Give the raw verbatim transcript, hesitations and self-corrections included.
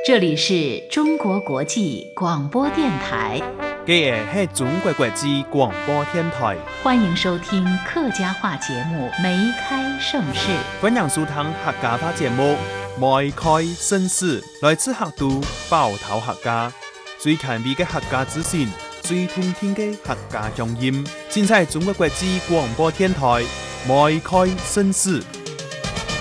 这里是中国国际广播电台。 这个是中国国际广播电台， 欢迎收听客家话节目《梅开盛世》。 欢迎收听客家话节目《梅开盛世》，来自客都包头客家，最前面的客家资讯，最通天的客家乡音，尽在中国国际广播电台《梅开盛世》。